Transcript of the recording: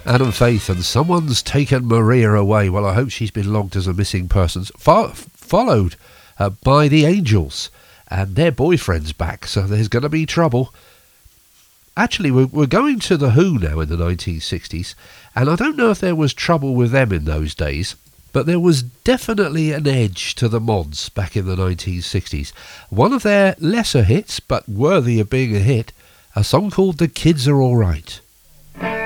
Adam Faith and Someone's Taken Maria Away. Well, I hope she's been logged as a missing person. Followed by the Angels, and their boyfriend's back, so there's going to be trouble. Actually, we're going to The Who now in the 1960s, and I don't know if there was trouble with them in those days, but there was definitely an edge to the Mods back in the 1960s. One of their lesser hits, but worthy of being a hit, a song called The Kids Are Alright.